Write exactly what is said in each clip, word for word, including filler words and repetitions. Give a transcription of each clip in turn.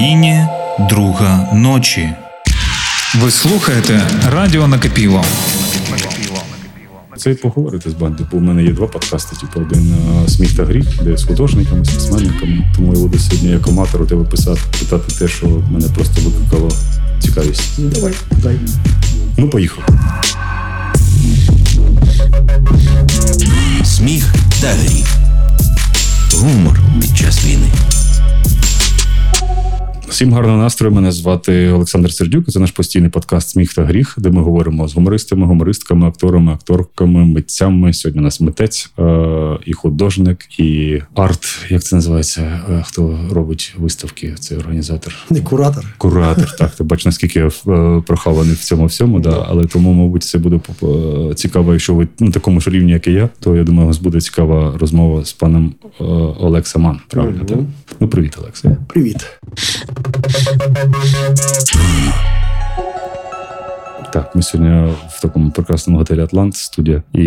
Україні друга ночі. Ви слухаєте Радіо Накипіло. Це і поговорити з банди, бо в мене є два подкасти, типу один «Сміх та гріх», де з художниками, з письменниками. Тому я буду сьогодні як аматор у тебе писати, питати те, що мене просто викликало цікавість. Давай, дай. Ну, поїхали. Сміх та гріх. Гумор під час війни. Всім гарного настрою. Мене звати Олександр Сердюк. Це наш постійний подкаст «Сміх та гріх», де ми говоримо з гумористами, гумористками, акторами, акторками, митцями. Сьогодні у нас митець, е- і художник, і арт. Як це називається? Е- хто робить виставки? Це організатор? Не куратор. Куратор, так. Ти бачиш, наскільки я е- прохаваний в цьому всьому. Да. Але тому, мабуть, це буде е- цікаво. Якщо ви на такому ж рівні, як і я, то, я думаю, у вас буде цікава розмова з паном е- Олекса Ман. Правильно? Mm-hmm. Ну, привіт, Олекса. Привіт. Так, ми сьогодні в такому прекрасному готелі «Атлант», студія. І,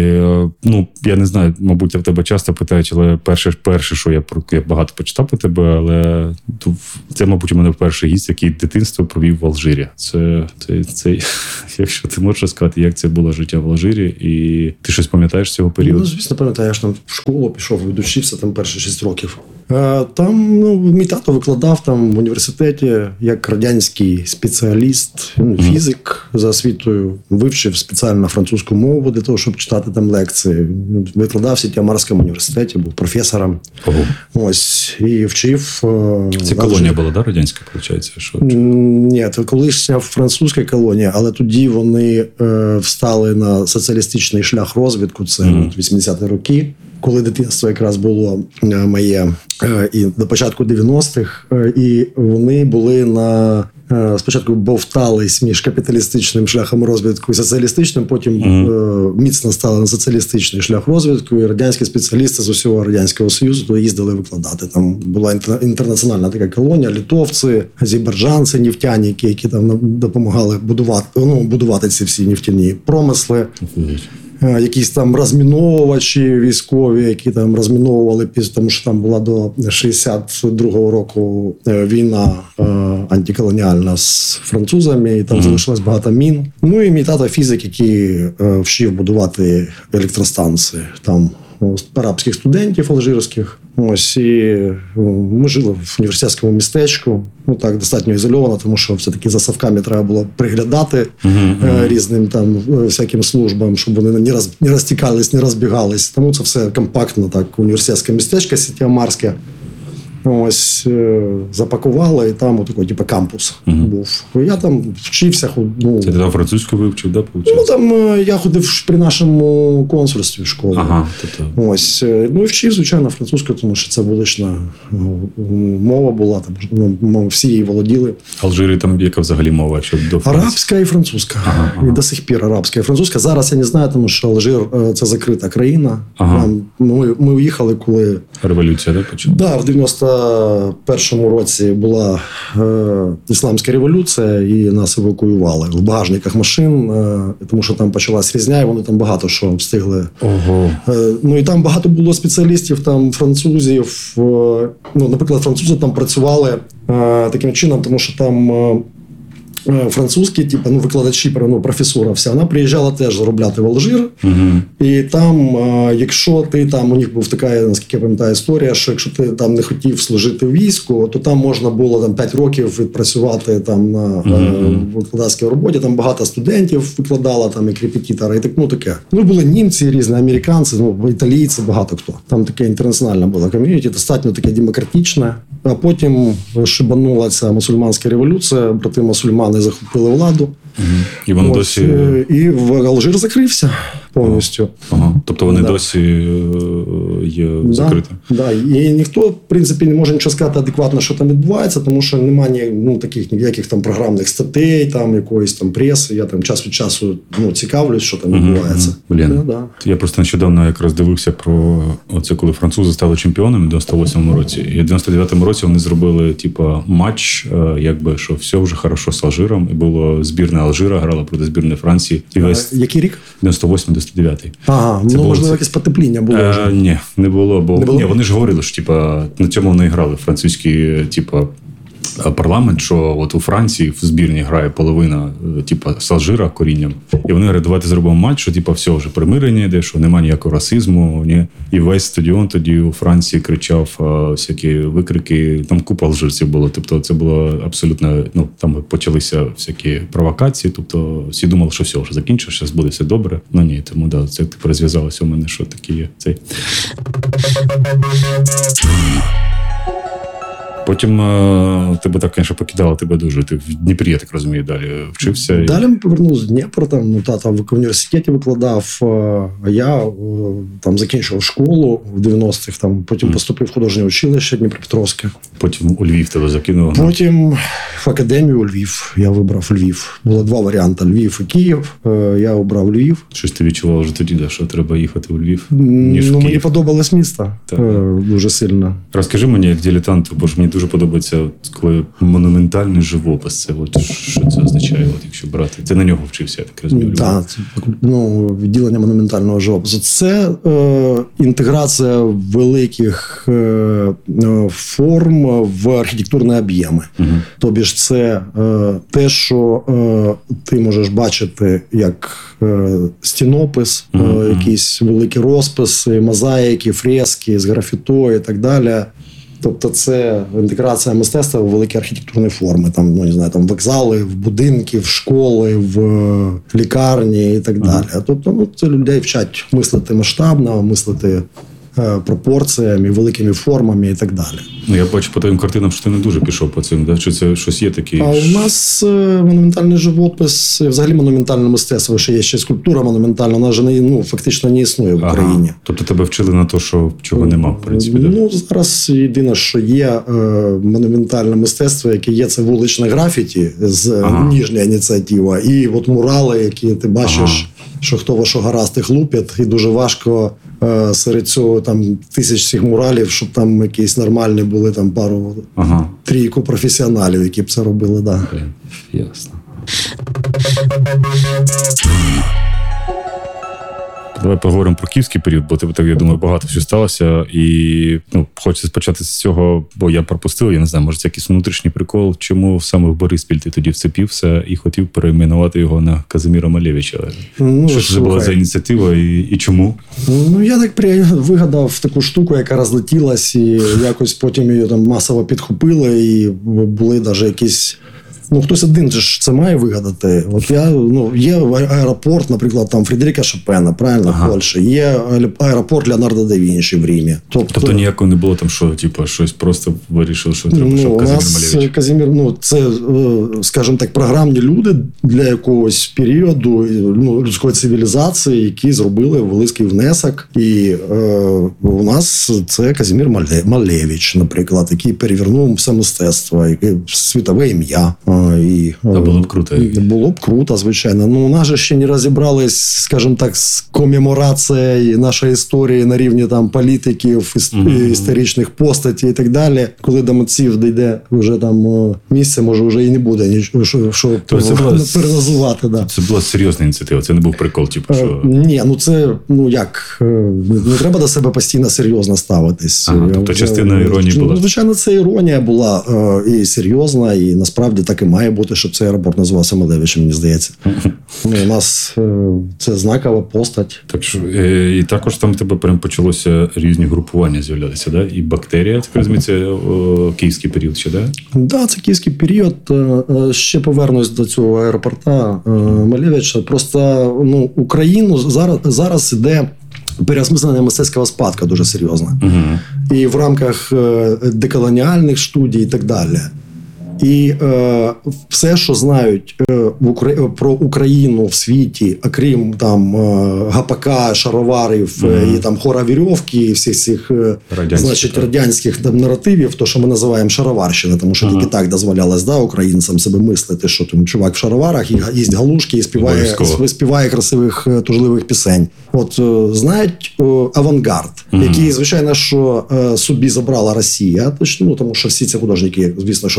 ну, я не знаю, мабуть, я в тебе часто питають, але перше, перше що я, я багато почитав про тебе, але це, мабуть, у мене перший гість, який дитинство провів в Алжирі. Це, це, це, якщо ти можеш сказати, як це було життя в Алжирі, і ти щось пам'ятаєш з цього періоду? Ну, звісно, пам'ятаю, я ж там в школу пішов, відучився там перші шість років. Там, ну, мій тато викладав там в університеті як радянський спеціаліст, фізик за освітою, вивчив спеціально французьку мову для того, щоб читати там лекції. Викладав в Сіті-Амарському університеті, був професором. Ого. Ось, і вчив. Це колонія була, да, радянська, виходить? Що? Ні, це колишня французька колонія, але тоді вони е, встали на соціалістичний шлях розвитку, це mm. вісімдесяті роки. Коли дитинство якраз було моє і до початку дев'яностих, і вони були на спочатку бовтались між капіталістичним шляхом розвитку і соціалістичним, потім mm-hmm. міцно стали на соціалістичний шлях розвитку, і радянські спеціалісти з усього Радянського Союзу туди їздили викладати. Там була інтернаціональна така колонія, литовці, азербайджанці, нефтяніки, які там допомагали будувати, ну, будувати ці всі нефтяні промисли. Mm-hmm. Якісь там розміновувачі військові, які там розміновували, тому що там була до шістдесят другого року війна антиколоніальна з французами, і там mm-hmm. залишилось багато мін. Ну і мій тато фізик, який вчив будувати електростанції там арабських студентів алжирських. Ось, і ми жили в університетському містечку, ну так, достатньо ізольовано, тому що все-таки за совками треба було приглядати uh-huh. різним там всяким службам, щоб вони не, роз, не розтікались, не розбігались. Тому це все компактно, так, університетське містечко Сіті-Амарське. Ось, запакували, і там отакий, типу, кампус uh-huh. був. Я там вчився. Ну, це ти там французьку вивчив, да, виходить? Ну, там я ходив при нашому консульстві в школу. Ага, то-то. Ось, ну, і вчив, звичайно, французьку, тому що це вулична мова була, там, ну, всі її володіли. Алжирі там яка взагалі мова? Що до арабська і французька. Ага, ага. І до сих пір арабська і французька. Зараз я не знаю, тому що Алжир – це закрита країна. Ага. Ми, ми уїхали, коли... Революція, так, почала? Так, да, в дев'яносто першому році була е, ісламська революція, і нас евакуювали в багажниках машин, е, тому що там почалась різня, і вони там багато що встигли. Ого. Е, ну і там багато було спеціалістів, там французів. Е, ну, наприклад, французи там працювали е, таким чином, тому що там е, французькі, типу, ну, викладачі, ну, професура вся, вона приїжджала теж заробляти в Алжир. Uh-huh. І там, якщо ти там, у них був така, наскільки я пам'ятаю, історія, що якщо ти там не хотів служити в війську, то там можна було там п'ять років відпрацювати там на uh-huh. викладацькій роботі. Там багато студентів викладало, там і репетитори, і так, ну таке. Ну, були німці різні, американці, ну, італійці, багато хто. Там таке інтернаціональне було ком'юніті, достатньо таке демократичне. А потім шибанула ця мусульманська революція, брати мусульмани захопили владу. Угу. І вони досі... І в Алжир закрився повністю. Ага. Тобто вони да. досі є да, закриті? Так. Да. І ніхто, в принципі, не може нічого сказати адекватно, що там відбувається, тому що немає, ну, таких ніяких там програмних статей, там, якоїсь там преси. Я там час від часу, ну, цікавлюсь, що там відбувається. Угу. Блін. Да, да. Я просто нещодавно якраз дивився про оце, коли французи стали чемпіонами в дев'яносто восьмому році. І в дев'яносто дев'ятому році вони зробили, типа, матч, якби, що все вже хорошо з Алжиром. І було збірна Алжира, грала проти збірної Франції. І весь... А, який рік? дев'яносто восьмий дев'яносто дев'ятий. Ага, це ну, було... можливо, якесь потепління було вже. Е, ні, не було, бо не було? Ні, вони ж говорили, що, типа, на цьому вони грали французькі, типа, парламент, що от у Франції в збірні грає половина, типу, з Алжира корінням. І вони говорять, давайте зробимо матч, що типу, все, вже примирення йде, що немає ніякого расизму. Ні? І весь стадіон тоді у Франції кричав а, всякі викрики, там купа алжирців було. Тобто це було абсолютно, ну, там почалися всякі провокації, тобто всі думали, що все, вже закінчиш, зараз буде все добре. Ну ні, тому да, це типу, розв'язалося у мене, що такі є цей. Потім е, тебе так, звісно, покидало, тебе дуже. Ти в Дніпрі, я так розумію, далі вчився. Далі ми повернулися в Дніпро, там, ну, тата в університеті викладав, а я там закінчив школу в дев'яностих, там, потім mm. поступив в художнє училище Дніпропетровське. Потім у Львів тебе закинуло? Потім в академію у Львів. Я вибрав Львів. Було два варіанти – Львів і Київ. Я обрав Львів. Щось ти відчував вже тоді, да, що треба їхати у Львів, ніж ну, в Київ? Мені подобалось місто так. дуже сильно. Розкажи мені, як дилетанту, бо ж мені дуже подобається, коли монументальний живопис. Це от, що це означає, от, якщо брати? Ти на нього вчився, я так розумію. Так, ну, відділення монументального живопису. Це е, інтеграція великих е, форм в архітектурні об'єми. Угу. Тобі ж це е, те, що е, ти можеш бачити як е, стінопис, угу. е, якісь великі розписи, мозаїки, фрески з графіто і так далі. Тобто це інтеграція мистецтва в великі архітектурні форми. Там, ну, не знаю, там вокзали, в будинки, в школи, в лікарні і так далі. Uh-huh. Тобто ну, це людей вчать мислити масштабно, мислити е, пропорціями, великими формами і так далі. Ну, я бачу по твоїм картинам, що ти не дуже пішов по цим, да? Чи це щось є таке? А у нас е, монументальний живопис, взагалі монументальне мистецтво, ще є ще скульптура монументальна, вона ж не, ну, фактично не існує в Україні. Ага. Тобто тебе вчили на те, що чого нема, в принципі? Да? Ну, зараз єдине, що є е, монументальне мистецтво, яке є, це вуличне графіті з ага. Ніжня ініціатива, і от мурали, які ти бачиш, ага. що хто во що гаразд їх лупять, і дуже важко е, серед цього там тисяч цих муралів, щоб там якісь нормальні були там пару, ага. трійку професіоналів, які б це робили, да. Ясно. Давай поговоримо про київський період, бо тебе, так, я думаю, багато що сталося. І ну, хочеться почати з цього, бо я пропустив, я не знаю, може це якийсь внутрішній прикол, чому саме в Бориспіль ти тоді вцепився і хотів перейменувати його на Казиміра Малевича. Ну, що це була за ініціатива і, і чому? Ну, я так при... вигадав таку штуку, яка розлетілась, і якось потім її там масово підхопили, і були навіть якісь... Ну, хтось один же ж це має вигадати. От я, ну, є аеропорт, наприклад, там Фредеріка Шопена, правильно, ага. в Польщі. Є аеропорт Леонардо да Вінчі в Римі. Тобто, тобто ніякого не було там, що, типу, щось просто вирішили, що треба, ну, щоб Казимір Малевич? Казимір, ну, це, скажімо так, програмні люди для якогось періоду, ну, людської цивілізації, які зробили великий внесок. І е, у нас це Казимір Малевич, наприклад, який перевернув все мистецтво, яке світове ім'я. І, Та було б круто. Було б круто, звичайно. Ну, у нас же ще не розібрались, скажімо так, з комеморацією нашої історії на рівні там політиків, mm-hmm. історичних постатей і так далі. Коли до митців дійде вже там місце, може вже і не буде нічого, що, що переназивати. Да. Це була серйозна ініціатива, це не був прикол, типу, що... Ні, ну це, ну як, не треба до себе постійно серйозно ставитись. Ага, тобто частина іронії була? Ну, звичайно, це іронія була і серйозна, і насправді так і має бути, щоб цей аеропорт називався Малевичем, мені здається. Ну, у нас це знакова постать. Так що, і також там тебе прям почалося різні групування з'являтися, да? І бактерія, так розумію, це київський період ще, да? Так, да, це київський період. Ще повернусь до цього аеропорта Малевича. Просто, ну, Україну зараз, зараз іде переосмислення мистецького спадку дуже серйозно. Угу. І в рамках деколоніальних студій і так далі. І е, все, що знають е, в Украї... про Україну в світі, окрім там е, гапака, шароварів mm-hmm. і там хора вірьовки, і всіх цих радянських, значить, радянських там, наративів, то, що ми називаємо шароварщина, тому що mm-hmm. тільки так дозволялось, да, українцям себе мислити, що там чувак в шароварах, їсть галушки і співає, співає красивих, тужливих пісень. От е, знають е, авангард, mm-hmm. який, звичайно, що е, собі забрала Росія, точно, ну, тому що всі ці художники, звісно, що народились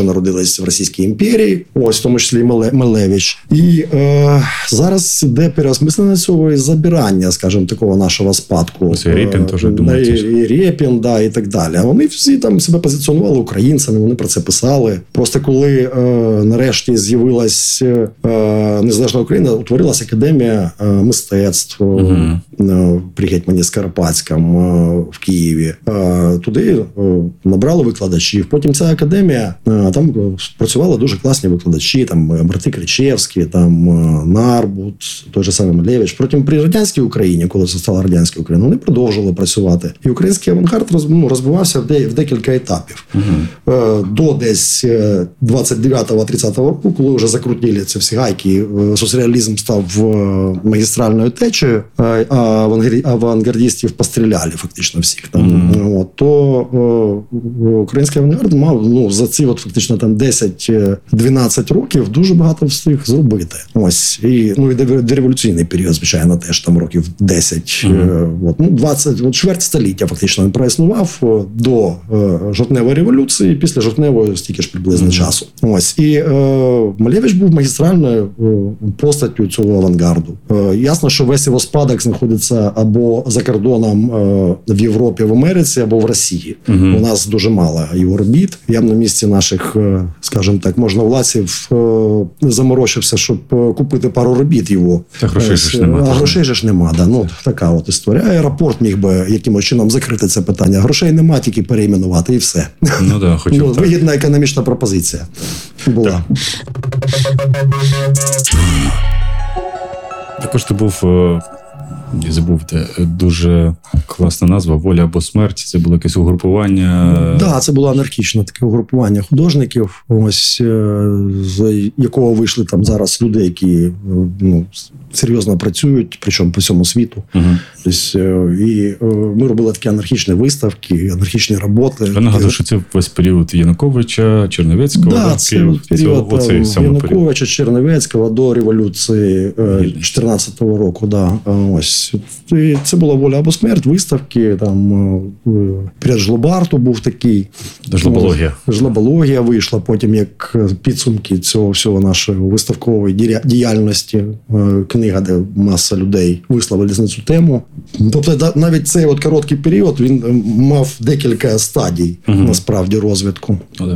в Російській імперії, ось в тому числі і Малевич. І е, зараз йде переосмислення цього і забирання, скажімо, такого нашого спадку. Ось і Рєпін теж думається. І, і Рєпін, да, і так далі. А вони всі там себе позиціонували українцями, вони про це писали. Просто коли е, нарешті з'явилась е, незалежна Україна, утворилася академія е, мистецтв угу. е, при гетьмані Скоропадському е, в Києві. Е, туди е, набрали викладачів. Потім ця академія, е, там працювали дуже класні викладачі, там брати Кричевські, там е, Нарбут, той же самий Малевич. Потім при радянській Україні, коли це стала радянська Україна, вони продовжували працювати. І український авангард роз, ну, розбивався в, де, в декілька етапів. Угу. Е, до десь двадцять дев'ятого тридцятого року, коли вже закрутили ці всі гайки, соцреалізм став магістральною течею, а авангардистів постріляли фактично всіх. Там. Mm-hmm. От, то о, український авангард мав ну, за ці от, фактично там десять-дванадцять років дуже багато встиг зробити. Ось. І, ну, і дореволюційний період, звичайно, теж там років десять. Mm-hmm. От, ну, двадцять, от, чверть століття фактично він проіснував до жовтневої революції, після жовтневої стільки ж приблизно mm-hmm. часу. Ось. І е, Малевич був магістральною постаттю цього авангарду. Е, ясно, що весь його спадок знаходиться або за кордоном е, в Європі, в Америці, або в Росії. Угу. У нас дуже мало його робіт. Я б на місці наших, е, скажімо так, можновладців е, заморочився, щоб купити пару робіт його. Та грошей ж нема. А грошей ж нема, да. Ну, така от історія. Аеропорт міг би якимось чином закрити це питання. Грошей нема, тільки перейменувати і все. Ну, да, хоча б ну, вигідна економічна пропозиція була. Також ти був, я забув, де дуже класна назва «Воля або смерть». Це було якесь угрупування. Так, да, це було анархічне таке угрупування художників, ось з якого вийшли там зараз люди, які ну, серйозно працюють, причому по всьому світу. Угу. Тобто, і ми робили такі анархічні виставки, анархічні роботи. Я нагадую, що це весь період Януковича, Черновецького. Да, це Київ, період це, Януковича, Черновецького до революції чотирнадцятого року. Да. Ось. І це була «Воля або смерть», виставки, там перед Жлобарту був такий. Жлобологія. Жлобологія вийшла потім як підсумки цього всього нашої виставкової діяльності. Книга, де маса людей висловились на цю тему. Тобто навіть цей от короткий період, він мав декілька стадій, угу. насправді, розвитку.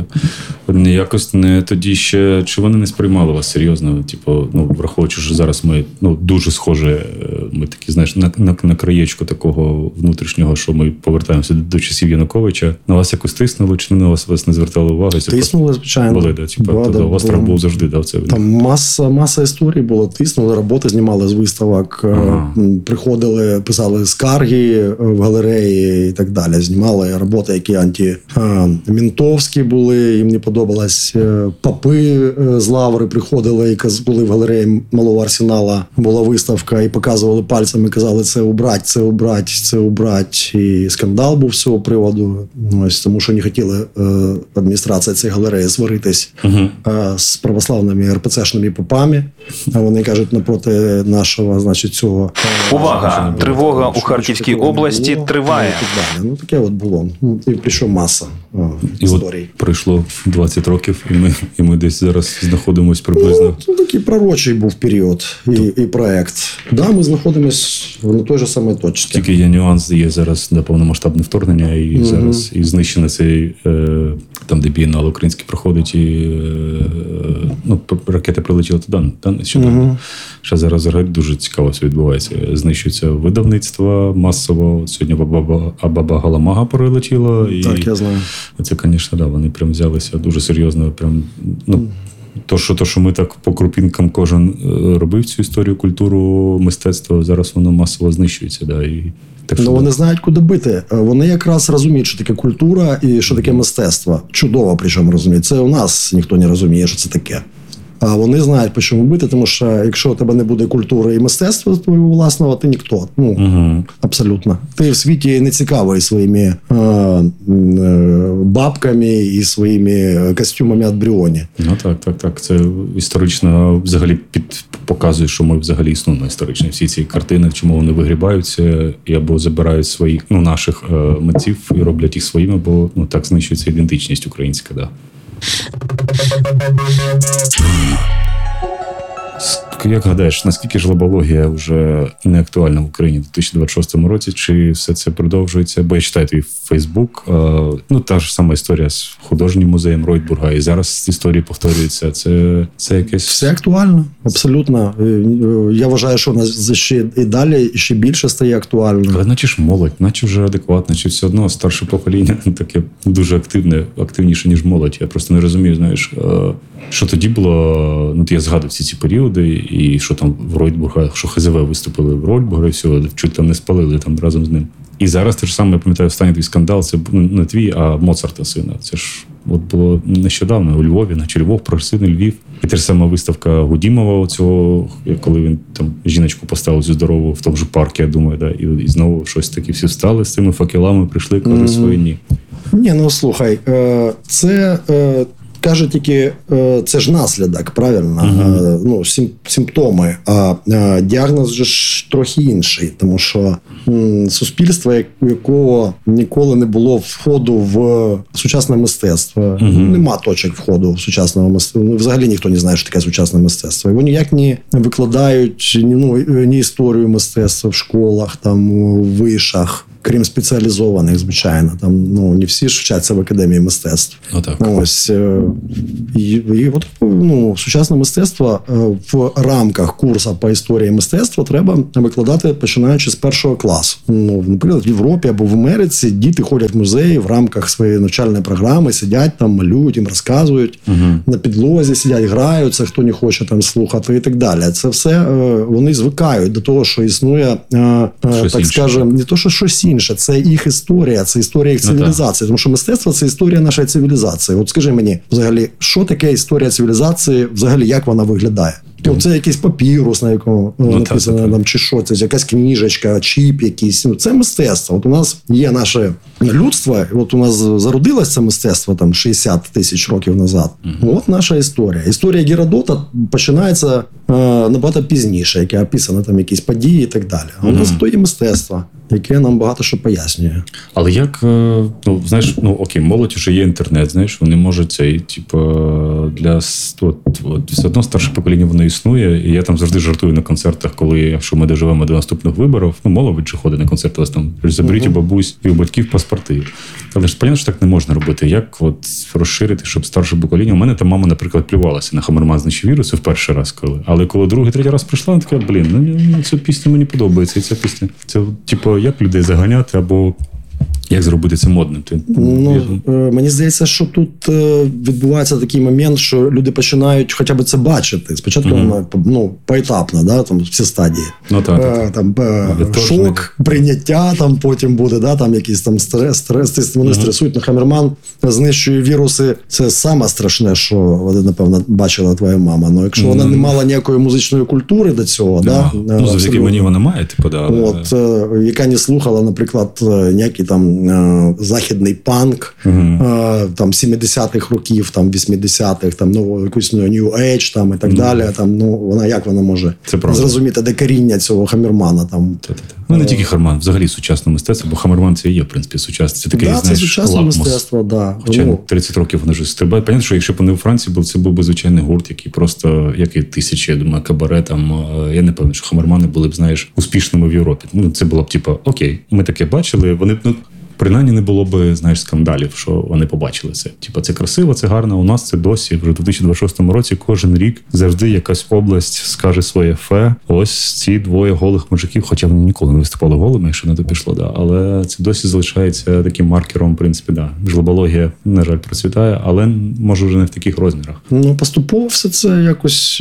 Вони якось не тоді ще, чи вони не сприймали вас серйозно? Типу, ну, враховуючи, що зараз ми ну, дуже схожі, ми такі, знаєш, на, на, на краєчку такого внутрішнього, що ми повертаємося до, до часів Януковича. На вас якось тиснули, чи на вас, вас не звертали уваги? Тиснули, звичайно. Були, да? Типу, Бада, тобто, острах був завжди, да, це? Там маса, маса історій було, тиснули, роботи знімали з виставок, ага. приходили, писали скарги в галереї і так далі. Знімали роботи, які антимінтовські були, їм не подобалось. Папи з Лаври приходили і були в галереї Малого Арсенала. Була виставка і показували пальцями, казали, це убрать, це убрать, це убрать. І скандал був з цього приводу. Ось, тому що не хотіли адміністрація цієї галереї сваритись ага. з православними ар пе цешними попами. А вони кажуть, напроти нашого, значить, цього... Увага! Тривога у Харківській області триває. Ну, ну, таке от було. І прийшов маса о, і історій. От пройшло двадцять років, і ми, і ми десь зараз знаходимося приблизно... Ну, такий пророчий був період і, і проект. Да, ми знаходимося на той же самій точці. Тільки є нюанс, є зараз да, повномасштабне вторгнення, і угу. зараз і знищено цей, е, там, де бієнал український проходить, і е, ну, ракети прилетіли туди, да, нещодавно. Угу. Що зараз дуже цікаво це відбувається. Знищується видавництво масово. От сьогодні Абаба Галамага прилетіло. І так, я знаю. Це, звісно, да, вони прям взялися дуже серйозно. Прям, ну, то, що, то, що ми так по крупінкам кожен робив цю історію, культуру, мистецтво, зараз воно масово знищується. Да, і так, ну, вони знають, куди бити. Вони якраз розуміють, що таке культура і що таке мистецтво. Чудово, причому розуміють. Це у нас ніхто не розуміє, що це таке. А вони знають, по чому бити, тому що якщо у тебе не буде культури і мистецтва твого власного, ти ніхто. Ну, угу. Абсолютно. Ти в світі не цікавий своїми е- е- бабками і своїми костюмами від Бріоні. Ну так, так, так. Це історично взагалі під, показує, що ми взагалі існуємо історично. Всі ці картини, чому вони вигрібаються і або забирають своїх, ну, наших е- митців і роблять їх своїми, бо ну, так знищується ідентичність українська, да. Як гадаєш, наскільки ж лобологія вже не актуальна в Україні в дві тисячі двадцять шостому році? Чи все це продовжується? Бо я читаю твій Фейсбук. Ну, та ж сама історія з художнім музеєм Ройтбурга. І зараз історії повторюються. Це, це якесь... Все актуально, абсолютно. Я вважаю, що вона ще і далі ще більше стає актуальною. Але наче ж молодь, наче вже адекватна, чи все одно старше покоління таке дуже активне, активніше, ніж молодь. Я просто не розумію, знаєш, що тоді було... Ну, я згадую всі ці періоди, і що там в Ройтбурга, що ХЗВ виступили в Ройтбурга, і все, чуть там не спалили там разом з ним. І зараз те ж саме, я пам'ятаю, останній твій скандал, це не твій, а Моцарта сина. Це ж от було нещодавно у Львові, наче Львов, прогресивний Львів. І те ж сама виставка Гудімова, цього, коли він там жіночку поставив цю здорову в тому ж парку, я думаю, да, і, і знову щось таке, всі встали з цими факелами, прийшли, кажуть mm-hmm. свої ні. Ні, ну слухай, це... Каже тільки, це ж наслідок, правильно? Uh-huh. Ну, сим, симптоми. А діагноз же ж трохи інший, тому що м, суспільство, у якого ніколи не було входу в сучасне мистецтво, uh-huh. нема точок входу в сучасне мистецтво. Взагалі ніхто не знає, що таке сучасне мистецтво. І вони ніяк не викладають ну, ні історію мистецтва в школах, там, у вишах. Крім спеціалізованих, звичайно. Там, ну, не всі ж вчаться в Академії мистецтв. Ну, так. Ось, і, і от, ну, сучасне мистецтво в рамках курсу по історії мистецтва треба викладати, починаючи з першого класу. Ну, наприклад, в Європі або в Америці діти ходять в музеї в рамках своєї навчальної програми, сидять там, малюють, їм розказують, угу. на підлозі сидять, граються, хто не хоче там слухати і так далі. Це все вони звикають до того, що існує, щось так скажемо, не то, що щось інше. Це їх історія, це історія їх цивілізації. Ну, тому що мистецтво – це історія нашої цивілізації. От скажи мені, взагалі, що таке історія цивілізації, взагалі, як вона виглядає? Ну, це якийсь папірус, на якому ну, написано, так, там, чи що, це якась книжечка, чіп якийсь. Ну, це мистецтво. От у нас є наше людство, от у нас зародилось це мистецтво там шістдесят тисяч років назад. Mm-hmm. От наша історія. Історія Геродота починається е, набагато пізніше, яке описано там якісь події і так далі. А у нас mm-hmm. то є мистецтво, яке нам багато що пояснює. Але як, ну, знаєш, ну, окей, молодь вже є інтернет, знаєш, вони можуть цей, типу, для, от, от, все одно старше покоління воно існує, і я там завжди жартую на концертах, коли, якщо ми доживемо до наступних виборів, ну, молодь же ходить на концерти, ось там, заберіть у бабусь і у батьків паспорти. Але ж, понятно, що так не можна робити. Як от розширити, щоб старше покоління? У мене там мама, наприклад, плювалася на Хамерман знищив віруси в перший раз, коли. Але коли другий, третій раз прийшла, вона така, блін, ну, ця пісня мені подобається, і ця пісня, це, типу, як людей заганяти, або як зробити це модним? Ти, ну, я... Мені здається, що тут відбувається такий момент, що люди починають хоча б це бачити. Спочатку mm-hmm. воно ну, поетапно, да, там всі стадії. Ну, так, так. Там, шок, не... прийняття, там, потім буде, да, там якийсь там стрес, стрес вони mm-hmm. стресують. Ну, Хамерман знищує віруси. Це саме страшне, що, напевно, бачила твоя мама. Ну, якщо mm-hmm. вона не мала ніякої музичної культури до цього, yeah. да, ну, завдяки мені вона має, типу, да. От, яка не слухала, наприклад, ніякі там західний панк, uh-huh. там сімдесятих років, там вісімдесятих, там ну якусь New Age, там і так uh-huh. далі. Там ну вона як вона може зрозуміти де коріння цього Хамермана там. Ну не тільки Хамерман, взагалі сучасне мистецтво, бо Хамерман це і є в принципі сучасне. Це таке, да, знаєш, це сучасне лакмус. Мистецтво, да. Хоча ну. тридцять років вони вже стрибають. Понятно, що якщо б вони у Франції був, це був би звичайний гурт, який просто як і тисячі, я думаю, кабаре там. Я не певний, що Хамермани були б, знаєш, успішними в Європі. Ну це було б типу, окей, ми таке бачили, вони ну. Принаймні не було б, знаєш, скандалів, що вони побачили це. Типа, це красиво, це гарно. У нас це досі. Вже в дві тисячі двадцять шостому році кожен рік завжди якась область скаже своє фе. Ось ці двоє голих мужиків, хоча вони ніколи не виступали голими, якщо не то пішло, да. Але це досі залишається таким маркером, в принципі, да. Жлобологія, на жаль, процвітає, але може вже не в таких розмірах. Ну, поступово все це якось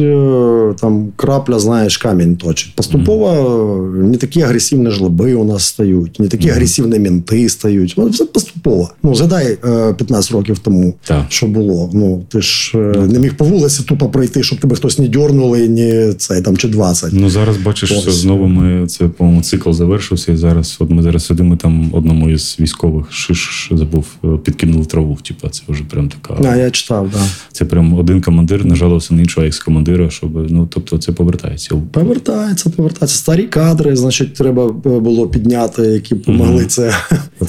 там крапля, знаєш, камінь точить. Поступово mm. не такі агресивні жлоби у нас стають, не такі mm. агресивні менти стають. Все поступово. Ну, згадай п'ятнадцять років тому, так. що було. Ну, ти ж не міг по вулиці тупо пройти, щоб тебе хтось не дьорнули, ні цей, там, чи двадцять. Ну, зараз бачиш, що знову ми, це, по-моєму, цикл завершився, і зараз, от ми зараз сидимо, там одному із військових шиш забув, підкинули траву, типу, це вже прям така... А, я читав, так. Да. Це прям один командир нажалився на іншого екс-командира, щоб, ну, тобто, це повертається. Повертається, повертається. Старі кадри, значить, треба було підняти, які б могли mm-hmm. це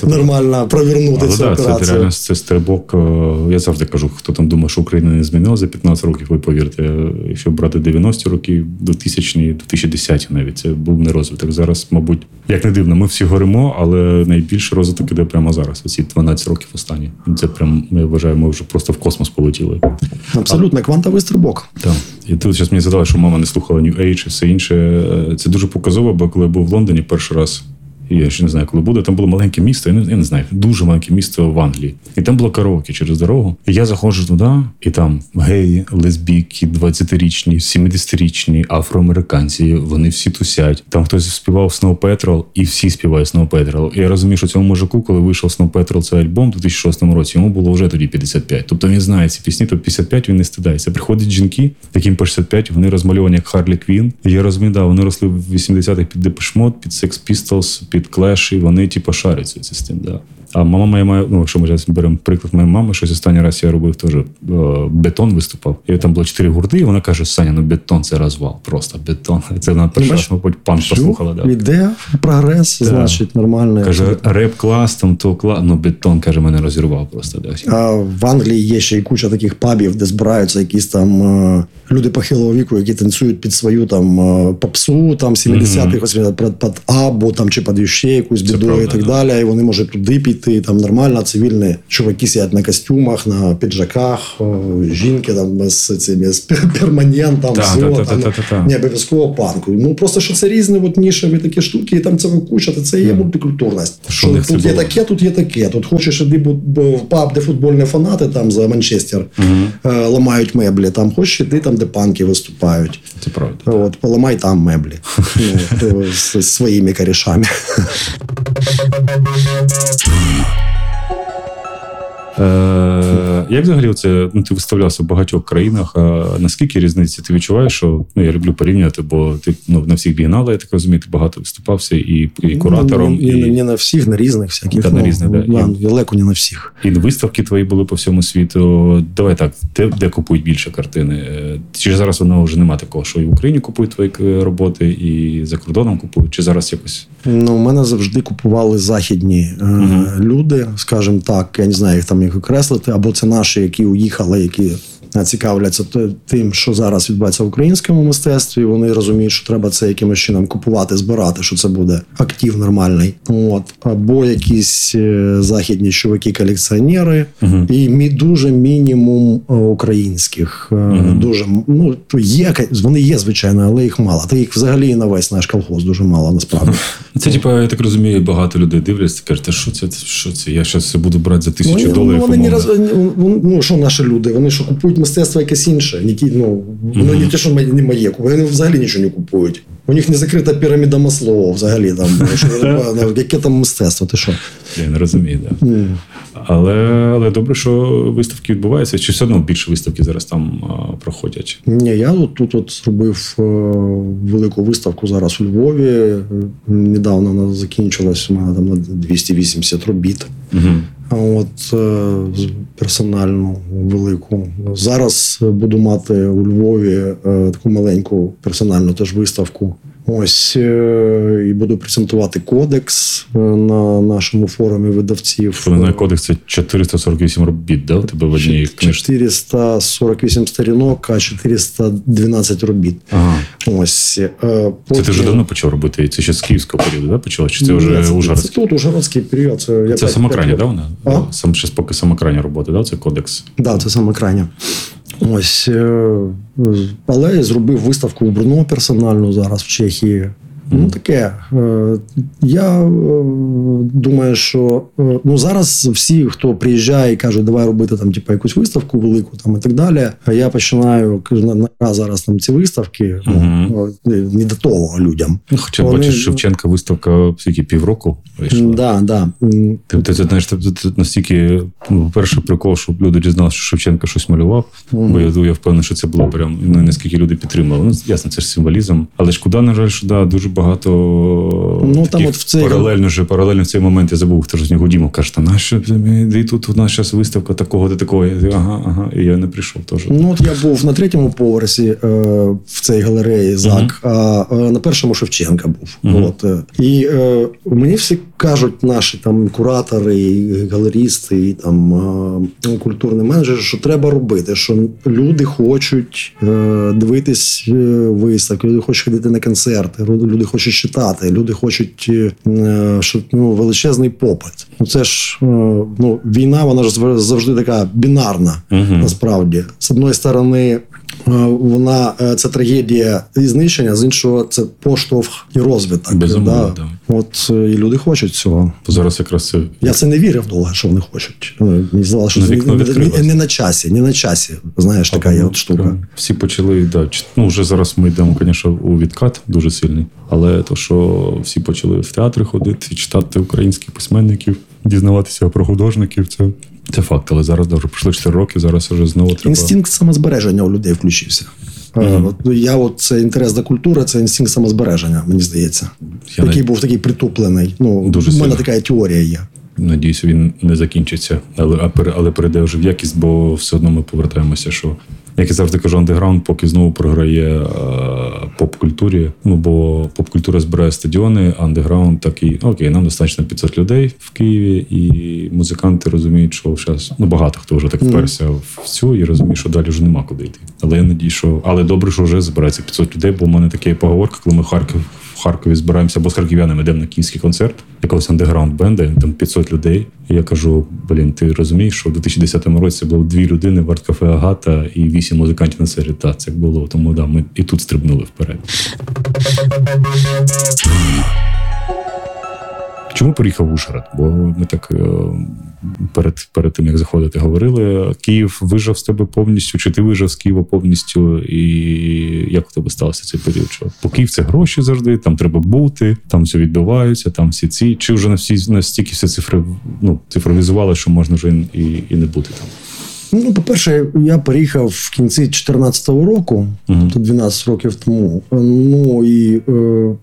нормально провернути але, цю да, операцію. Це реально це стрибок. Я завжди кажу, хто там думає, що Україна не змінила за п'ятнадцять років, ви повірте, якщо брати дев'яності роки, двохтисячні, дві тисячі десяті навіть, це був не розвиток. Зараз, мабуть, як не дивно, ми всі горимо, але найбільший розвиток іде прямо зараз, оці дванадцять років останні. Це прям, я вважаю, ми вже просто в космос полетіли. Абсолютно, квантовий стрибок. Так. І тут зараз мені задали, що мама не слухала New Age і все інше. Це дуже показово, бо коли я був в Лондоні перший раз, і я ще не знаю, коли буде, там було маленьке місто, я не, я не знаю, дуже маленьке місто в Англії. І там було караоке через дорогу. І я заходжу туди, і там геї, лесбійки, двадцятирічні, сімдесятирічні, афроамериканці, вони всі тусять. Там хтось співав Snow Patrol, і всі співають Snow Patrol. І я розумію, що цьому мужику, коли вийшов Snow Patrol, цей альбом у дві тисячі шостому році, йому було вже тоді п'ятдесят п'ять. Тобто він знає ці пісні, то п'ятдесят п'ять він не стидається. Приходять жінки, яким по шістдесят п'ять, вони розмальовані як Харлі Квін. І я розумію, да, вони росли в вісімдесятих під Depeche Mode, під Sex Pistols, під Clash, і вони типу шаряться з цим, да. А мама моя має, ну, якщо ми зараз беремо приклад моєї мами, щось останній раз я робив теж бетон виступав. І там було чотири гурти, і вона каже: Саня, ну бетон це розвал, просто бетон. Це вона перша раз, мабуть, пан послухала. Да. Іде прогрес, да. Значить, нормально. Каже, реп-клас, там то клас, ну бетон, каже, мене розірвав просто. Да. А в Англії є ще й куча таких пабів, де збираються якісь там е, люди похилого віку, які танцюють під свою там е, попсу, там сімдесятих, восьмидесятих, під абу, там, чи під ще якусь біду і так да. далі. І вони можуть туди піти, там нормально, цивільні чуваки сидять на костюмах, на піджаках, о, жінки там з цими з перманентом, да, да, да, да, да. не обов'язково панку. Ну просто що це різні от нішеві такі штуки, і там це куча, це є мультикультурність. Що тут є було? Таке, тут є таке. Тут хочеш іди в паб, де футбольні фанати там за Манчестер угу. ламають меблі, там хочеш іди там, де панки виступають. Це правда. От, поламай там меблі. Ну, з своїми корішами. Е, як взагалі оце, ну, ти виставлявся в багатьох країнах, а наскільки різниці ти відчуваєш, що, ну, я люблю порівняти, бо ти, ну, на всіх бігналах, я так розумію, ти багато виступався і, і куратором. Ну, не, і... не на всіх, на різних всяких. Та, ну, на різних, да. Да, далеко не на всіх. І виставки твої були по всьому світу. Давай так, де, де купують більше картини? Чи ж зараз воно вже нема такого, що і в Україні купують твої роботи, і за кордоном купують? Чи зараз якось? Ну, у мене завжди купували західні угу. е, люди, скажімо так, я не знаю, їх там їх окреслити, або це наші, які уїхали, які цікавляться тим, що зараз відбувається в українському мистецтві. Вони розуміють, що треба це якимось чином купувати, збирати, що це буде актив нормальний. От. Або якісь західні чуваки-колекціонери. Угу. І мі, дуже мінімум українських. Угу. Дуже, ну, є, вони є, звичайно, але їх мало. Та їх взагалі на весь наш колхоз дуже мало, насправді. Це, типу, я так розумію, багато людей дивляться і кажуть, що це, що це? Я зараз буду брати за тисячу ну, доларів. Вони не роз... Ну, що наші люди? Вони що купують мистецтво якесь інше. Які, ну, воно mm-hmm. не те, що не моє. Вони взагалі нічого не купують. У них не закрита піраміда Маслоу взагалі. Там, що, яке там мистецтво? Ти що? Я не розумію, так. Да. Mm. Але, але добре, що виставки відбуваються. Чи все одно більше виставки зараз там а, проходять? Ні, я от, тут от зробив е, велику виставку зараз у Львові. Недавно вона закінчилась, у мене там на двісті вісімдесят робіт. Mm-hmm. А от е, персональну велику. Зараз буду мати у Львові е, таку маленьку персональну теж виставку. Ось, і буду презентувати кодекс на нашому форумі видавців. Хто не знає, кодекс – це чотириста сорок вісім робіт, да, у тебе в одній книжці? чотириста сорок вісім сторінок, а чотириста дванадцять робіт. Ага. Ось. Потім... Це ти вже давно почав робити? Це ще з київського періоду, да, почав? Чи це вже Ні, це, ужгородський? Це тут ужгородський період. Це, це самокрайня, да, вона? А? Сам, ще поки самокрайня робота, да, це кодекс? Так, да, це самокрайня. Ось, але я зробив виставку в Брно персональну зараз в Чехії. Mm. Ну, таке. Я думаю, що ну, зараз всі, хто приїжджає і каже, давай робити там, типу, якусь виставку велику там, і так далі, я починаю на зараз там ці виставки, mm-hmm. ну, не до того людям. Ну, хоча Вони... бачиш, Шевченка виставка скільки, півроку вийшла. Да, да. Ти, ти, ти знаєш, тут настільки, ну, перший прикол, щоб люди дізналися, що Шевченка щось малював, mm-hmm. бо я, я впевнений, що це було прям, ну, наскільки люди підтримали. Ну, ясно, це ж символізм. Але ж куди, на жаль, що да, дуже багато ну, там таких от в цей... паралельно, же, паралельно в цей момент я забув, хто ж з нього Дімов каже, та нащо, і тут у нас зараз виставка такого, де такого. Я, ага, ага, і я не прийшов теж. Ну, от я був на третьому поверсі е, в цій галереї ЗАК, uh-huh. а е, на першому Шевченка був. Uh-huh. От, е, і е, мені всі кажуть, наші там куратори, і галерісти, і там е, культурні менеджери, що треба робити, що люди хочуть е, дивитись виставки, люди хочуть ходити на концерти, люди хочуть читати, люди хочуть, е, що ну, величезний попит. Ну, це ж е, ну, війна, вона ж завжди така бінарна, uh-huh. насправді. З одної сторони, вона це трагедія і знищення, з іншого це поштовх і розвиток. Безумовно, да. Да. От і люди хочуть цього. Зараз якраз це... Я це не вірив довго, що вони хочуть. Мені здавалося, що це не, не на часі, не на часі. Знаєш, така є от штука. Всі почали, да, ну вже зараз ми йдемо, звісно, у відкат дуже сильний, але то, що всі почали в театри ходити, читати українських письменників, дізнаватися про художників, це Це факт, але зараз вже пройшло чотири роки, зараз вже знову треба... Інстинкт самозбереження у людей включився. Mm-hmm. От, я от це інтерес до культури, це інстинкт самозбереження, мені здається. Я Який не... був такий притуплений. Ну, дуже у мене така теорія є. Надіюсь, він не закінчиться, але, але перейде вже в якість, бо все одно ми повертаємося, що, як я завжди кажу, андеграунд поки знову програє а, поп-культурі, ну, бо поп-культура збирає стадіони, а андеграунд такий, окей, нам достатньо п'ятсот людей в Києві, і музиканти розуміють, що зараз, ну, багато хто вже так вперся mm. в цю і розуміє, що далі вже нема куди йти. Але я надію, що, але добре, що вже збирається п'ятсот людей, бо в мене така поговорка, коли ми в Харків в Харкові збираємося, або з харків'янами йдемо на київський концерт, якогось андеграунд-бенда, там п'ятсот людей. І я кажу, блін, ти розумієш, що в дві тисячі десятому році було дві людини в арт-кафе Агата і вісім музикантів на сцені. Так, це було. Тому да, ми і тут стрибнули вперед. Чому приїхав в Ужгород? Бо ми так перед, перед тим, як заходити, говорили. Київ вижив з тебе повністю, чи ти вижив з Києва повністю, і як у тебе стався цей період? Що по Київ це гроші завжди, там треба бути, там все відбувається, там всі ці, чи вже на всі, настільки всі цифри, ну, цифровізували, що можна вже і, і не бути там? Ну, по-перше, я переїхав в кінці чотирнадцятого року, uh-huh. тобто дванадцять років тому. Ну, і е,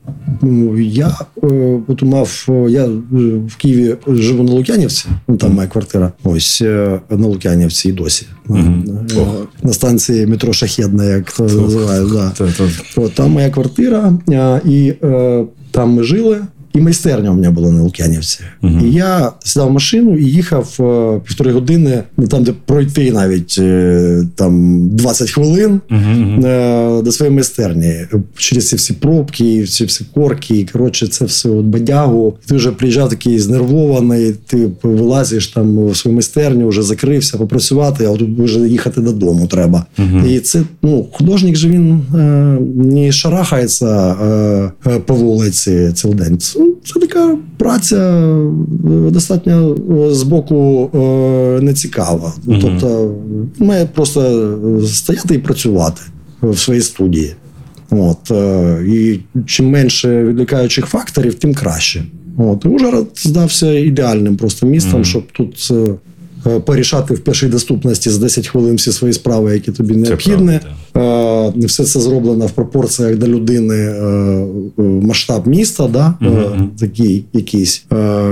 я е, от мав, я в Києві живу на Лук'янівці, ну, там моя квартира, ось, на Лук'янівці і досі. Uh-huh. Oh. На станції метро Шахедна, як то oh. називають. Да. От, там моя квартира, і е, там ми жили. І майстерня у мене була на Лук'янівці. Uh-huh. І я сідав в машину і їхав е, півтори години, там, де пройти навіть е, там двадцять хвилин uh-huh. е, до своєї майстерні. Через ці всі пробки, ці всі корки, і, коротше, це все от бадягу. Ти вже приїжджав такий знервований, ти вилазиш там в свою майстерню, вже закрився попрацювати, а тут вже їхати додому треба. Uh-huh. І це, ну, художник же він е, не шарахається е, по вулиці цілий день. Це така праця достатньо з боку нецікава. Mm-hmm. Тобто має просто стояти і працювати в своїй студії. От. І чим менше відволікаючих факторів, тим краще. От. І Ужгород здався ідеальним просто містом, mm-hmm. щоб тут порішати в першій доступності за десять хвилин всі свої справи, які тобі необхідні. Все це зроблено в пропорціях до людини, масштаб міста, да? Mm-hmm. такий якийсь.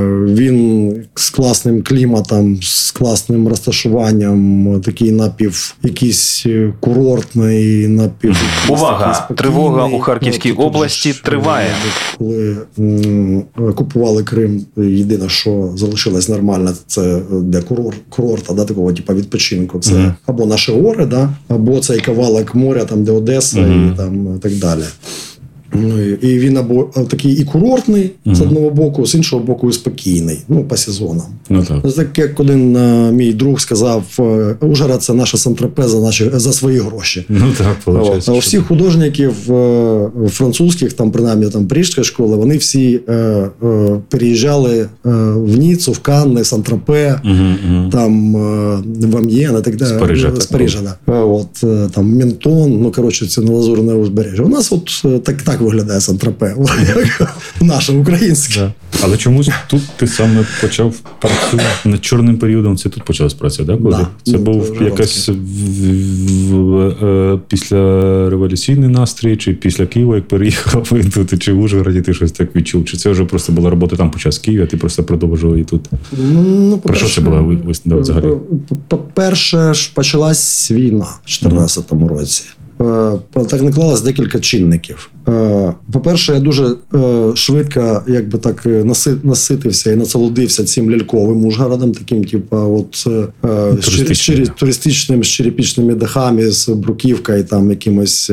Він з класним кліматом, з класним розташуванням, такий напів, якийсь курортний, напів... Увага! Тривога у Харківській ну, області ж, триває. Коли м, купували Крим, єдине, що залишилось нормально, це де курорт. курорта, да, такого типу відпочинку. Це uh-huh. або наші гори, да, або цей кавалок моря, там, де Одеса uh-huh. і там і так далі. Ну, і він або такий і курортний, uh-huh. з одного боку, з іншого боку і спокійний, ну, по сезонам. Uh-huh. Це так, як один а, мій друг сказав, Ужгород – це наша Сан-Тропе за, наші, за свої гроші. Ну, так, виходить. А у всіх художників французьких, там, принаймні, там, парижської школи, вони всі е, е, переїжджали е, в Ніццу, в Канни, Сан-Тропе, uh-huh. там, е, в Амьєн, і так далі. З Парижа. З Парижа, да. От, там, Ментон, ну, коротше, це на Лазурне узбережжя. У нас от так, так так виглядає Сан-Тропе. Наше, українське. Да. Але чомусь тут ти саме почав працювати над чорним періодом, це тут почалась праця, да? Коли? Да, Це ну, був це якась в, в, в, е, після революційний настрій, чи після Києва, як переїхав і тут, чи в Ужгороді ти щось так відчув? Чи це вже просто була робота там почав з Києва, а ти просто продовжував і тут? Ну, Про що це була висновка взагалі? По-перше, ж почалась війна в чотирнадцятому році. Так наклалось декілька чинників. По-перше, я дуже швидко якби так наситився і насолодився цим ляльковим Ужгородом, таким, типу, от туристичним, з туристичним, з черепічними дахами, з бруківкою, там якимось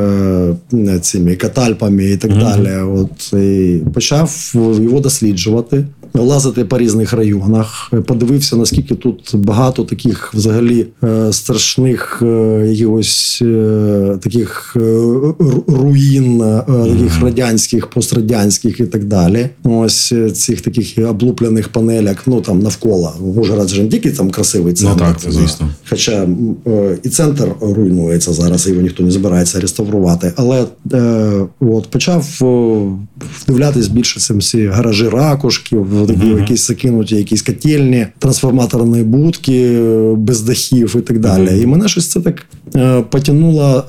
цими катальпами і так mm-hmm. далі. От і почав його досліджувати, лазити по різних районах, подивився, наскільки тут багато таких взагалі страшних якихось таких руїн, таких радянських, пострадянських і так далі. Ось цих таких облуплених панеляк, ну там навколо. Ужгород же не тільки там красивий центр. Ну так, це звісно. Хоча і центр руйнується зараз, його ніхто не збирається реставрувати. Але е, от почав вдивлятись більше цим всі гаражі ракушків, такі mm-hmm. якісь закинуті, якісь котельні, трансформаторні будки без дахів і так далі. Mm-hmm. І мене щось це так е, потягнуло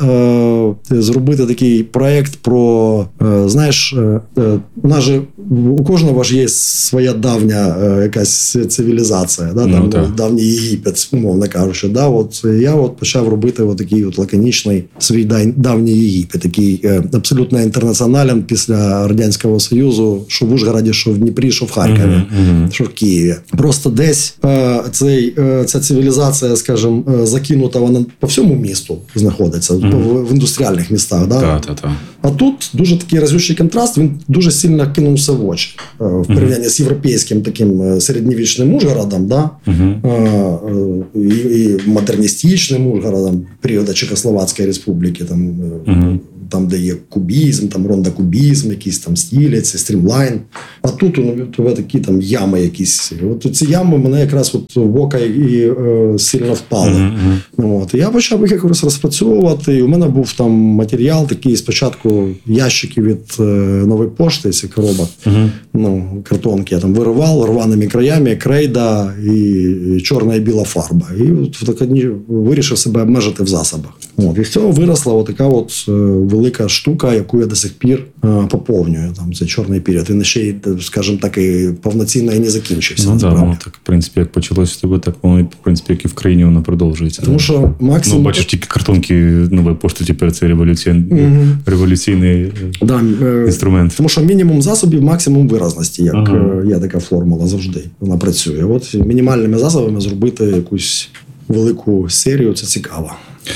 е, зробити такий проєкт про, е, знаєш, е, у нас же у кожного ж є своя давня е, якась цивілізація, да, там, ну, давній Єгипет, умовно кажучи. Да, от, я от почав робити от такий от лаконічний свій давній Єгипет, такий е, абсолютно інтернаціонален після Радянського Союзу, що в Ужгороді, що в Дніпрі, що в Харкові, mm-hmm. що в Києві. Просто десь е, цей, е, ця цивілізація, скажімо, е, закинута, вона по всьому місту знаходиться, mm-hmm. в, в індустріальних містах. Да? Та, та, та. А тут дуже такий разючий контраст, він дуже сильно кинувся в очі. Е, в порівнянні mm-hmm. з європейським таким середньовічним Ужгородом, да? mm-hmm. е, е, і, і модерністичним Ужгородом періоду Чехословацької республіки, там, mm-hmm. там, де є кубізм, там рондокубізм, якийсь там стілець, стрімлайн. А тут у такі там ями якісь. От ці ями мене якраз от в око і е, сильно впали. Mm-hmm. От. І я почав їх якось розпрацьовувати. І у мене був там матеріал такий, спочатку ящики від е, Нової пошти, ці коробок, mm-hmm. ну, картонки. Я там виривав рваними краями, крейда і, і чорна і біла фарба. І от так вирішив себе обмежити в засобах. От. І з цього виросла от така от е, велика штука, яку я до сих пір е, поповнюю. Там це чорний період. Він ще й, скажімо так, і повноцінно і не закінчився. Ну, так, ну, так, в принципі, як почалось в тебе, так воно, в принципі, як і в країні воно продовжується. Тому що максимум... Ну, бачиш, тільки картонки Нової пошти тепер це революцій... mm-hmm. революційний да, інструмент. Тому що мінімум засобів, максимум виразності, як ага. є така формула завжди. Вона працює. От мінімальними засобами зробити якусь велику серію, це цікаво.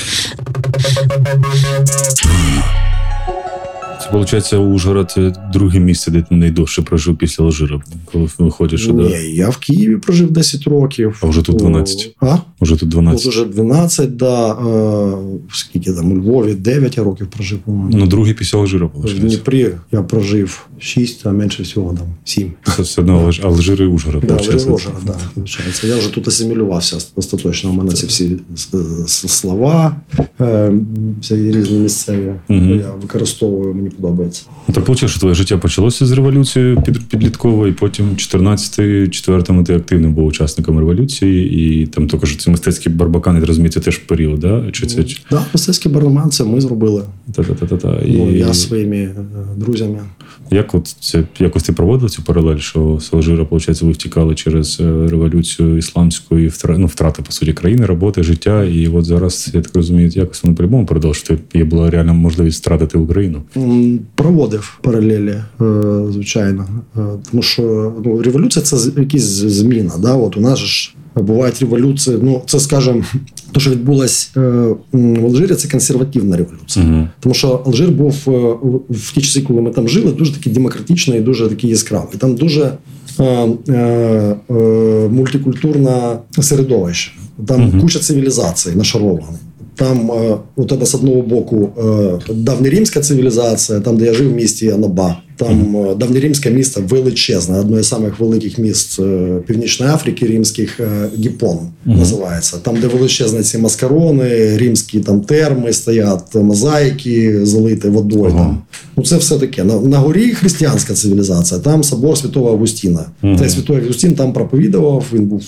Це, виходить, Ужгород – це друге місце, де ти найдовше прожив після Алжира, коли виходиш. Ні, да? я в Києві прожив десять років. А вже тут дванадцять? А? Вже тут дванадцять. Тут вже дванадцять, да. Е, скільки там, у Львові дев'ять років прожив, по-моєму. Ну, другий після Алжира, виходить. В Дніпрі я прожив шість, а менше всього там сім. Це все одно Алжир і Ужгород, да, виходить. Ужгород, да, виходить. Я вже тут асимілювався остаточно. У мене ці всі слова, е, всі різні місцеві, угу. я використовую, мені подобається. Так виходить, що твоє життя почалося з революції підліткової, і потім чотирнадцятий, четвертому ти активно був учасником революції, і там також ці мистецькі барбакани, ти розумієте, теж період, да? Чи це... Так, да, мистецькі барбакани це ми зробили. Та-та-та-та. І... Ну, я зі своїми друзями. Як от це, якось ти проводив цю паралель, що з Алжира, виходить, ви втікали через революцію ісламську і втрати, ну, втрати, по суті, країни, роботи, життя, і от зараз, я так розумію, якось воно по-любому продовж, що є була реальна можливість втратити Україну? Проводив паралелі, звичайно. Тому що ну, революція – це якась зміна. Да? От у нас ж бувають революції, ну, це, скажімо, те, що відбулось в Алжирі, це консервативна революція. Uh-huh. Тому що Алжир був в ті часи, коли ми там жили, дуже такий демократичний і дуже такий яскравий. Там дуже е, е, е, мультикультурне середовище. Там uh-huh. куча цивілізацій нашарована. Там от це, з одного боку, давньоримська цивілізація, там, де я жив в місті Анаба. Там uh-huh. давньоримське місто величезне, одне з самих великих міст Північної Африки, римських, Гіпон uh-huh. називається. Там, де величезні ці маскарони, римські там терми стоять, мозаїки залиті водою. Uh-huh. Там. Ну, це все таке. На, на горі християнська цивілізація, там собор Святого Августіна. Uh-huh. Цей Святой Августін там проповідував, він був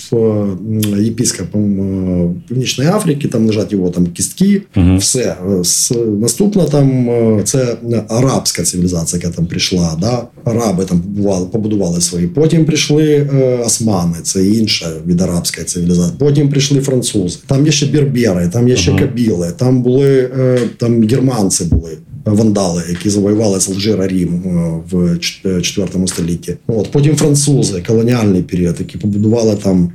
єпископом Північної Африки, там лежать його там кістки, uh-huh. все. Наступна там це арабська цивілізація, яка там прийшла. Да? Араби там побудували, побудували свої. Потім прийшли е, османи, це інша від арабської цивілізації. Потім прийшли французи. Там є ще бербери, там є ще uh-huh. кабіли, там були е, там германці були. Вандали, які завоювали з Алжира Рим в четвертому столітті. От, потім французи, колоніальний період, які побудували там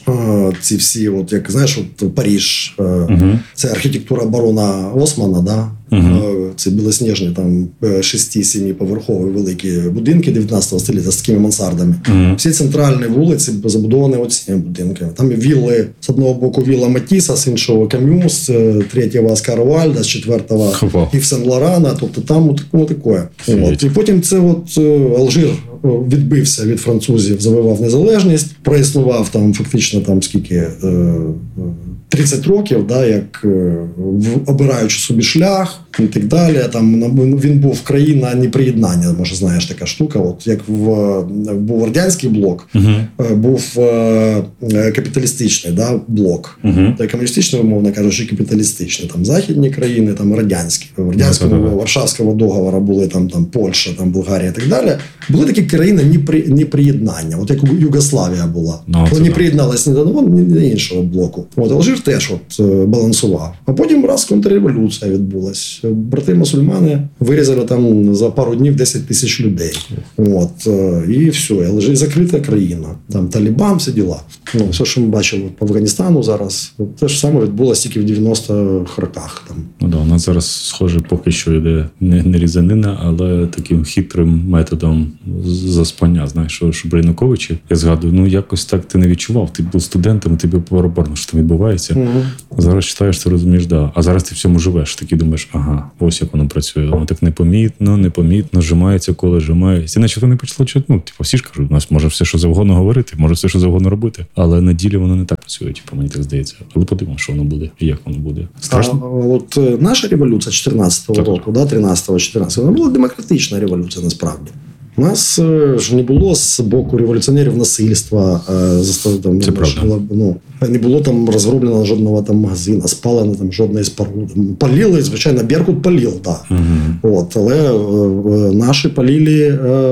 ці всі, от як знаєш, от Париж, uh-huh. це архітектура барона Османа, да? Uh-huh. Це білосніжні там шести-семи поверхові великі будинки дев'ятнадцятого століття з такими мансардами. Uh-huh. Всі центральні вулиці забудовані оціми будинками. Там вілли, з одного боку вілла Матіса, з іншого Кам'ю, з третього Оскара Вальда, з четвертого uh-huh. Ів Сен-Лорана, тобто там от таке. От. І потім це от Алжир відбився від французів, завоював незалежність, проіснував там фактично там скільки тридцять років, да, як обираючи собі шлях і так далі. Там він був країна неприєднання, може знаєш, така штука. От як в був радянський блок, uh-huh. був капіталістичний, да, блок, uh-huh. та комуністичний, умовно кажучи, капіталістичний. Там західні країни, там радянські, в радянському uh-huh. Варшавського договору були там, там Польща, там Болгарія і так далі. Були такі країни неприєднання, от як Югославія була. No, Вони приєдналися ні до одного, ні до іншого блоку. От Алжир теж от балансував. А потім раз контрреволюція відбулась. Брати-мусульмани вирізали там за пару днів десять тисяч людей. От. І все. Алжир закрита країна. Там Талібан, всі діла. Ну, все, що ми бачили по Афганістану зараз, те ж саме відбулося тільки в дев'яностих роках. Там. Ну, да, у нас зараз, схоже, поки що йде не, не різанина, але таким хитрим методом заспання. Знаєш, що, що Януковичі, я згадую, ну якось так ти не відчував. Ти був студентом, тобі барабарно, що там відбувається. Угу. Зараз читаєш, ти розумієш, да. А зараз ти в цьому живеш. Такий думаєш, ага, ось як воно працює. Воно так непомітно, непомітно, зжимається, коли зжимається. Іначе то не почало чути. Ну, типу, всі ж кажуть, у нас може все, що завгодно говорити, може все, що завгодно робити. Але на ділі воно не так працює, типу, мені так здається. Але подивимо, що воно буде і як воно буде. Страшно? А, от наша революція чотирнадцятого року, да, тринадцятого чотирнадцятого, вона була демократична революція, насправді. У нас ж не було з боку революціонерів насильства, там, це правда. Ну, не було там розроблено жодного там магазину, спалено там жодної споруди. Паліли, звичайно, Беркут палів, так. Да. Угу. От, але наші паліли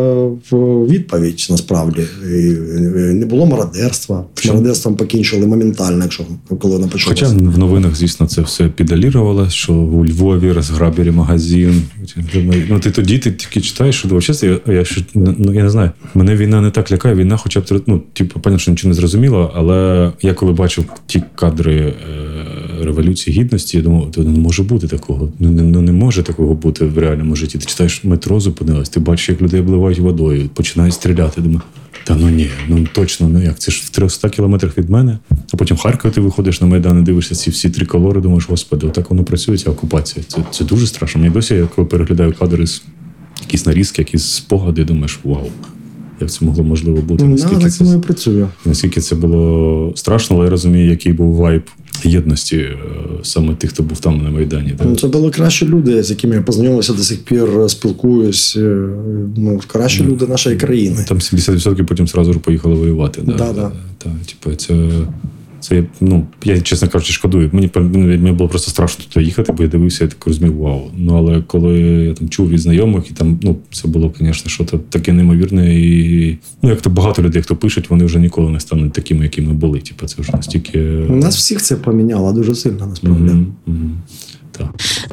в відповідь, насправді. І не було мародерства. З мародерством покінчили моментально, якщо коли вона почалася. Хоча в новинах, звісно, це все підалірувало, що у Львові розграбили магазин. Ну, ти тоді ти тільки читаєш, що чесно, я, я ну, я не знаю, мене війна не так лякає, війна хоча б, ну, типу, певно, що нічого не зрозуміло, але я коли бачив ті кадри е, Революції Гідності, я думав, то не може бути такого, ну не, ну, не може такого бути в реальному житті. Ти читаєш, метро зупинилось, ти бачиш, як людей обливають водою, починають стріляти, думаю, та ну ні, ну точно, ну як, це ж в трьохстах кілометрах від мене, а потім в Харкові ти виходиш на Майдан і дивишся ці всі триколори, думаєш, господи, отак воно працює, ця окупація, це, це дуже страшно. Мені досі, я коли переглядаю кадри з якісь нарізки, якісь спогади, думаєш, вау, як це могло можливо бути. Наскільки, no, це, працює. Наскільки це було страшно, але я розумію, який був вайб єдності саме тих, хто був там на Майдані. Ну, це були кращі люди, з якими я познайомився, до сих пір спілкуюсь. Ну, кращі mm. люди нашої країни. Там сімдесят відсотків потім одразу ж поїхали воювати. Да, да, да. Та, типу, це... Це, ну, я, чесно кажучи, шкодую. Мені, мені було просто страшно туди їхати, бо я дивився, я так розумів, вау. Ну, але коли я там чув від знайомих, і там, ну, це було, звісно, щось таке неймовірне. І, ну, як то багато людей, хто пишуть, вони вже ніколи не стануть такими, якими були. Типу, це вже настільки... Нас всіх це поміняло дуже сильно, насправді. Mm-hmm. Mm-hmm. Так.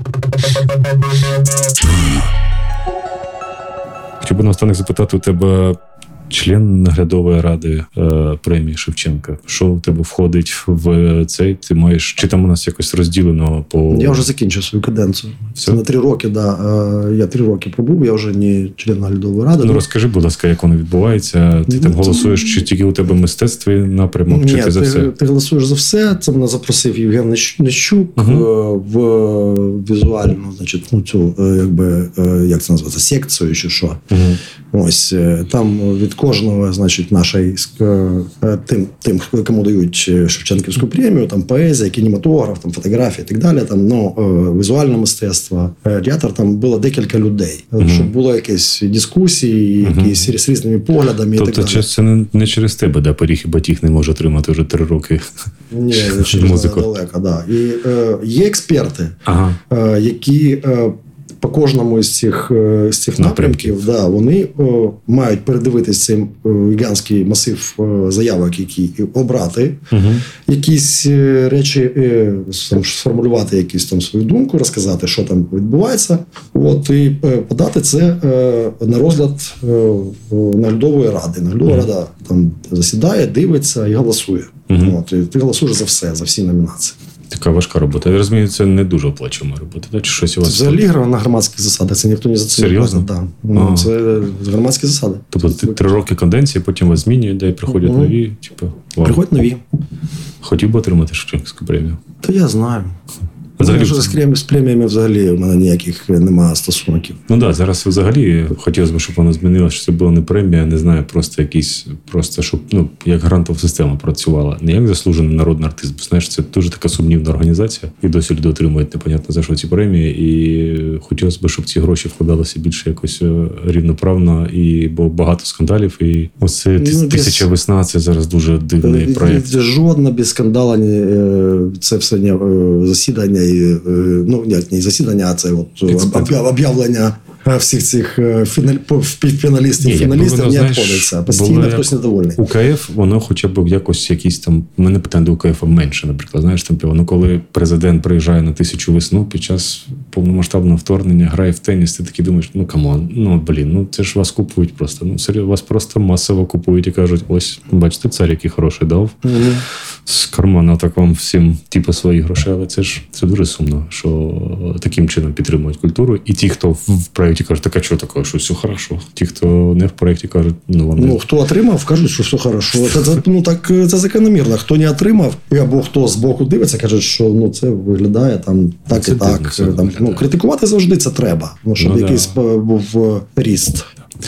Хотів би наостанок запитати у тебе, член наглядової ради е, премії Шевченка. Що у тебе входить в цей? Ти маєш, чи там у нас якось розділено по... Я вже закінчив свою каденцію. Все? На три роки, да. Я три роки пробув, я вже не член наглядової ради. Ну, розкажи, будь ласка, як воно відбувається? Ти Ну, там це- голосуєш, чи тільки у тебе мистецтві напрямок, чи Ні, ти за все? ти голосуєш за все. Це мене запросив Євген Нещ- Нещук Мгм. е, в візуальну, значить, ну, цю, е, якби, е, як це називається, секцію чи що. Мгм. Ось е, там від кожного, значить, нашої е, тим, тим, кому дають Шевченківську премію, там поезія, кінематограф, там фотографія і так далі. Там ну е, візуальне мистецтво, е, театр. Там було декілька людей, Мгм. щоб було якісь дискусії, Мгм. якісь з різними поглядами і Тобто так далі. це не, не через тебе, да, Пиріг і Батіг не може отримати вже три роки Ні, ще музику. далеко, да. І е, є експерти, Ага. е, які е, по кожному з цих, е, з цих Напрямків. напрямків, да, вони е, мають передивитись цей е, гігантський масив е, заявок, які і обрати, Угу. якісь е, речі, е, там, сформулювати якусь там свою думку, розказати, що там відбувається, от, і е, подати це е, на розгляд е, наглядової ради. Наглядова Мгм. рада там засідає, дивиться і голосує. Мгм. От, і ти голосуєш за все, за всі номінації. Така важка робота. Я розумію, це не дуже оплачувана робота, так? Чи щось у Це вас? взагалі гра на громадських засадах, це ніхто не зацінює. Серйозно? Да. Ну, Ага. це громадські засади. Тобто ти три роки каденції, потім вас змінюють, да, і приходять Мгм. нові. Типу, вау. Приходять нові. Хотів би отримати Шевченківську премію. Та я знаю. Взагалі, Взагалі, з, крем- з преміями взагалі в мене ніяких немає стосунків. ну так, да, зараз взагалі хотілося б, щоб воно змінилося, що це була не премія, не знаю, просто якийсь, просто щоб, ну, як грантова система працювала. Не як заслужений народний артист, бо знаєш, це дуже така сумнівна організація, і досі люди отримують непонятно за що ці премії, і хотілося б, щоб ці гроші вкладалися більше якось е, рівноправно, і бо багато скандалів, і оце Ну, без- «Тисяча весна» це зараз дуже дивний Е, проєкт. Жодна без скандала ні, е, це все не е, засідання, і, е, ну, як не засідання, а це от Експерт. об'яв- об'явлення е, всіх цих е, фіналь, по- фіналістів, Ні, якби фіналістів воно, не знаєш, обходиться. Постійно було хтось як недовольний. УКФ, воно хоча б якось якісь там. У мене питань до УКФ менше, наприклад. Знаєш, там воно, коли президент приїжджає на тисячу весну під час повномасштабного вторгнення, грає в теніс, ти такий думаєш, ну камон, ну блін, ну це ж вас купують просто. Ну серйозно, вас просто масово купують і кажуть, ось, бачите, цар який хороший дав. Мгм. З кармана так вам всім типу свої гроші, але це ж це дуже сумно, що таким чином підтримують культуру. І ті, хто в проєкті кажуть, так а що такого, що все хорошо. Ті, хто не в проєкті, кажуть, ну вам не. Ну, хто отримав, кажуть, що все хорошо. Це, це, ну, так, це закономірно. Хто не отримав, або хто з боку дивиться, каже, що ну, це виглядає там так Це і дивно так. все Там, ну, виглядає. критикувати завжди це треба, ну, щоб Ну, да. якийсь е, був е, ріст.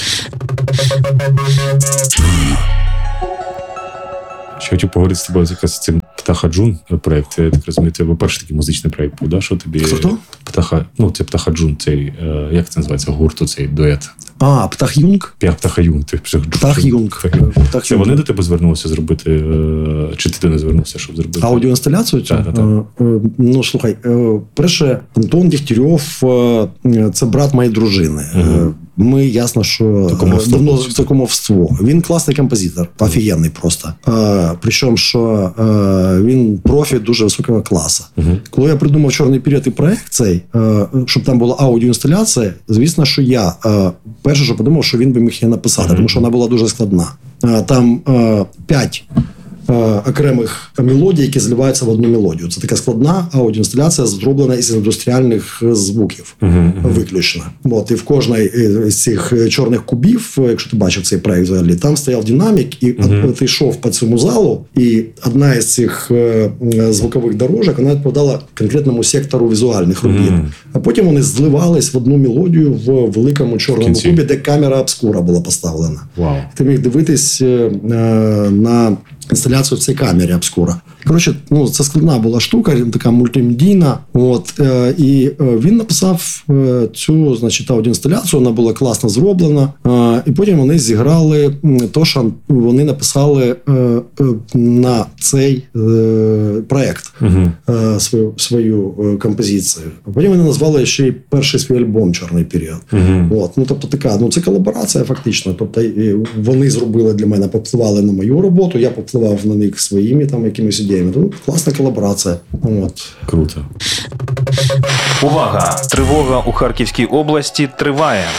Ще хотів поговорити з тобою якраз з цим Птаха-Джун проєкт. Я так розумію, це, по-перше, такий музичний проєкт був, да? Що тобі... Хто-хто? Птаха, ну, це Птаха-Джун, цей, е, як це називається, гурт, оцей дует. А, Птах Юнг? П'я Птаха-Юн. Ти, Птах Юнг. Птах Це Юнг. вони до тебе звернулися зробити, е, чи ти до не звернувся, щоб зробити? Аудіоінсталяцію цю? Так, так, так. Е, е, Ну, слухай, е, перше, Антон Дігтярьов е, – це брат моєї дружини. Е, Ми, ясно, що То кумовство, давно получиться. це кумовство. Він класний композитор, офігенний просто. Е, Причому, що е, він профі дуже високого класу. Мгм. Коли я придумав «Чорний період» і проект цей, е, щоб там була аудіоінсталяція, звісно, що я е, перше, що подумав, що він би міг її написати, Мгм. тому що вона була дуже складна. Е, Там е, п'ять е, окремих мелодій, які зливаються в одну мелодію. Це така складна аудіоінсталяція, зроблена із індустріальних звуків. Мгм, мгм. Виключно. От, і в кожній з цих чорних кубів, якщо ти бачив цей проект взагалі, там стояв динамік, і Мгм. от ти йшов по цьому залу, і одна із цих е, звукових дорожок, вона відповідала конкретному сектору візуальних робіт. Мгм. А потім вони зливались в одну мелодію в великому чорному кінці. кубі, де камера обскура була поставлена. Вау. Ти міг дивитись е, е, на інсталяцію в цій камері обскура. Коротше, ну, це складна була штука, така мультимедійна. От, е, і е, він написав е, цю, значить, аудіоінсталяцію, вона була класно зроблена. Е, і потім вони зіграли м, то, що вони написали е, е, на цей е, проект Мгм. е, свою, свою е, композицію. А потім вони назвали ще й перший свій альбом «Чорний період». Мгм. От, ну, тобто така, ну це колаборація фактично. Тобто і вони зробили для мене, попливали на мою роботу, я попливав на них своїми там якимись ідеями. Ну, класна колаборація. От. Круто. Увага! Тривога у Харківській області триває.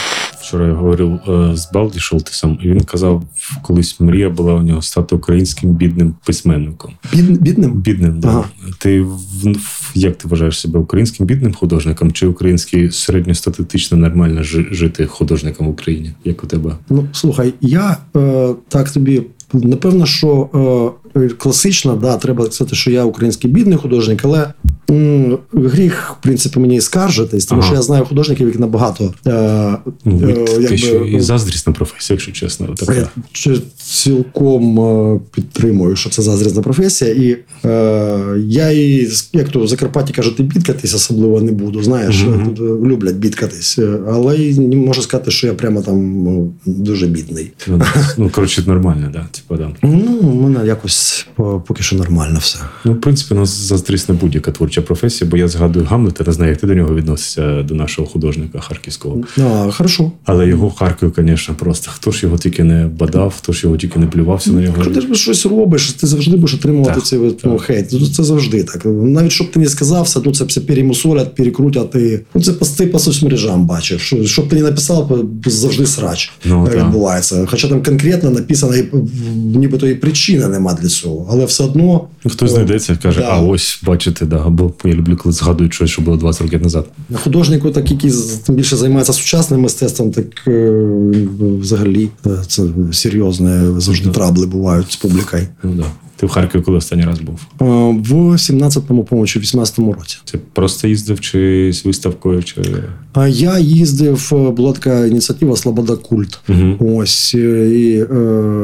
Вчора я говорив е, з Балді Шолтисом, і він казав, колись мрія була у нього стати українським бідним письменником. Бід, бідним? Бідним, так. Ага. Ти, в- як ти вважаєш себе, українським бідним художником чи український середньостатистично нормально жи- жити художником в Україні, як у тебе? Ну, слухай, я е, так тобі, напевно, що е, класично, да, треба сказати, що я український бідний художник, але м, гріх, в принципі, мені і скаржитись, тому Ага. що я знаю художників, які набагато е, Ну, е, таке, якби, що і заздрісна професія, якщо чесно. Я Така. чи- цілком е, підтримую, що це заздрісна професія, і е, я і, як то в Закарпатті кажуть, і бідкатись особливо не буду, знаєш, Мгм. тут е, люблять бідкатись, е, але й не можу сказати, що я прямо там ну, дуже бідний. Ну, ну, коротше, нормально, да. Типу, да. Ну, у мене якось по- поки що нормально все. Ну, в принципі, у нас заздрісна будь-яка творча професія, бо я згадую Гамлета, не знаю, як ти до нього відносишся, до нашого художника харківського. А, хорошо. Але його Харків, звісно, просто. Хто ж його тільки не бадав, хто ж його тільки не плювався на нього. Якщо ти ж щось робиш, ти завжди будеш отримувати Так, цей от, ну, хейт. Ну, це завжди так. Навіть щоб ти не сказав, все одно це все перемусолять, перекрутять. І... Ну, це по, ти по соцмережам бачиш. Що, щоб ти не написав, завжди срач Ну, е, так. відбувається. Хоча там конкретно написано, і, нібито і причини нема для цього. Але все одно... Ну, хтось знайдеться і каже, Да. а ось, бачите, да, або я люблю, коли згадують щось, що було двадцять років назад. Художнику, так, який тим більше займається сучасним мистецтвом, так е, взагалі е, це серйозні завжди трабли бувають з публікою. Ну, да. Ти в Харкові коли останній раз був? Е, В сімнадцятому, по-моєму, чи вісімнадцятому році. Ти просто їздив чи з виставкою, чи... А я їздив, е, була така ініціатива «Слобода Культ». Угу. Ось, е, і е,